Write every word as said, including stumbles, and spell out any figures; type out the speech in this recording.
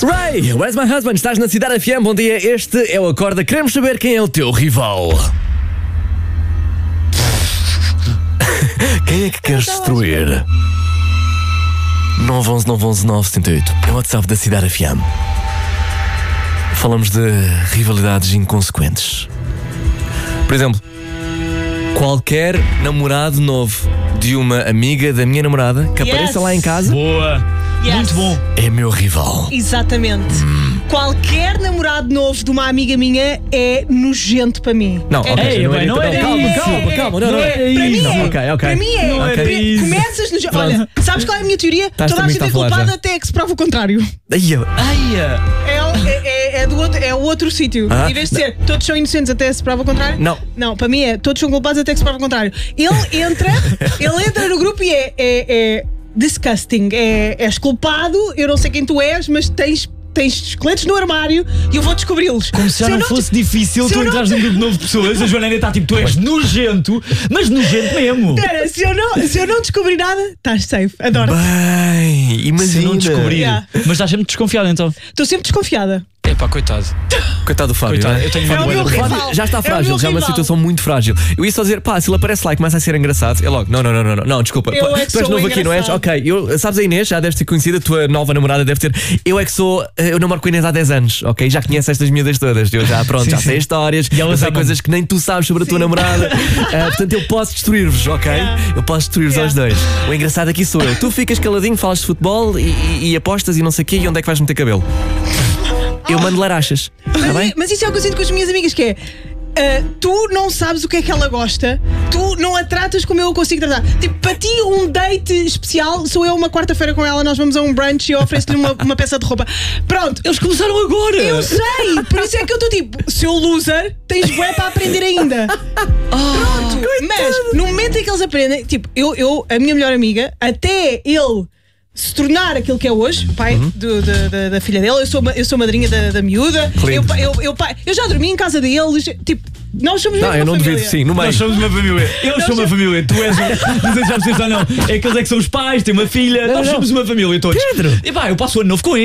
Ray, where's my husband? Estás na Cidade F M, bom dia. Este é o Acorda. Queremos saber quem é o teu rival. Quem é que queres destruir? nove um um nove um nove sete oito. É o WhatsApp da Cidade F M. Falamos de rivalidades inconsequentes. Por exemplo, qualquer namorado novo de uma amiga da minha namorada que Yes. apareça lá em casa. Boa! Yes. Muito bom! É meu rival. Exatamente. Hum. Qualquer namorado novo de uma amiga minha é nojento para mim. Não, ok, Ei, não bem, era não então- era calma, isso. calma, calma, não, Não não, era Para mim isso. é. Não, ok, ok. Para mim é. Não era Pre- isso. Começas no. Pronto. Olha, sabes qual é a minha teoria? Estás Toda a também gente é está a falar culpada já. até que se prova o contrário. Ai, eu- Aia! É, o- é, é, é do outro, é o outro sítio. Ah, Em vez de ser todos são inocentes até se prova o contrário. Não. Não, para mim é todos são culpados até que se prova o contrário. Ele entra, ele entra no grupo e é, é, é disgusting. É, és culpado, eu não sei quem tu és, mas tens. Tens esqueletos no armário e eu vou descobri-los. Como se já eu não fosse difícil se tu eu não entrares te- num grupo novo de pessoas, a Joana ainda está tipo, tu és nojento, mas nojento mesmo. Espera, se eu não, se eu não descobrir nada, estás safe. Adoro. Bem, Se imagina. não descobrir. Yeah. Mas estás sempre desconfiado então. Estou sempre desconfiada. É pá, coitado. Coitado do Fábio, Coitado, não é? eu tenho É o medo meu de rival. Fábio já está É o frágil, meu já é uma rival. situação muito frágil. Eu ia só dizer, pá, se ele aparece lá e começa a ser engraçado, é logo, não, não, não, não, não, não desculpa. Eu Pá, é que tu és sou novo aqui, não és? engraçado. Ok, eu, sabes a Inês, já deves ter conhecido, a tua nova namorada deve ter. Eu é que sou, eh, eu namoro com a Inês há dez anos, ok? Já conheço estas miúdas todas. Eu já, pronto, Sim, já sim. sei histórias, E elas eu sei amam-me. coisas que nem tu sabes sobre a tua namorada. Eh, portanto, eu posso destruir-vos, ok? Yeah. Eu posso destruir-vos Yeah. aos dois. O engraçado aqui sou eu. Tu ficas caladinho, falas de futebol e, e- e apostas e não sei o quê, e onde é que vais meter cabelo? Eu mando larachas. Está bem? Mas isso é o que eu sinto com as minhas amigas, que é. ah, tu não sabes o que é que ela gosta, tu não a tratas como eu a consigo tratar. Tipo, para ti, um date especial sou eu uma quarta-feira com ela, nós vamos a um brunch e eu ofereço-lhe uma, uma peça de roupa. Pronto, Eles começaram agora! eu sei, por isso é que eu estou tipo, seu loser, tens bué para aprender ainda. Pronto, mas no momento em que eles aprendem, tipo, eu, eu a minha melhor amiga, até ele se tornar aquilo que é hoje, o pai do- da, da- da filha dele, eu sou, ma- eu sou madrinha da, da miúda, Que lindo. eu, eu, eu, pai- eu já dormi em casa deles, tipo, nós somos Não, mesmo eu uma não família. duvido, sim, no meio. Nós somos uma família. Eles são uma família. Tu és um. Não sei se já percebes ou não. É aqueles é que são os pais, têm uma filha. Nós não. somos uma família todos. Pedro! E pá, eu passo o ano novo com ele.